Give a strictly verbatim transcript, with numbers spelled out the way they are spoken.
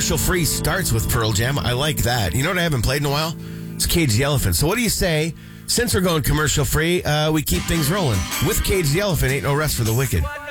commercial free starts with Pearl Jam. I like that. You know what I haven't played in a while? It's Cage the Elephant. So what do you say, since we're going commercial free, uh, we keep things rolling with Cage the Elephant, Ain't No Rest for the Wicked.